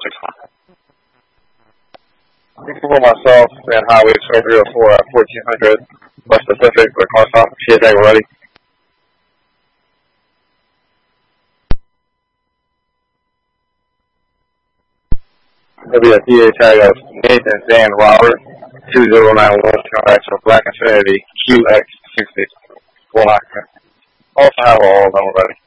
For myself, and Highway 2304 at 1400 West Pacific, the car stop, TSA ready. There'll be a DA tag of Nathan Dan Robert 2091 transaction Black Infinity QX60. Also have all of them ready.